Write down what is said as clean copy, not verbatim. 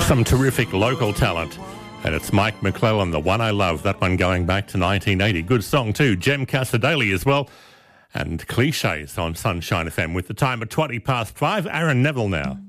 Some terrific local talent. And it's Mike McClellan, The One I Love, that one going back to 1980. Good song too. Jem Casadali as well. And Clichés on Sunshine FM with the time at 5:20. Aaron Neville now.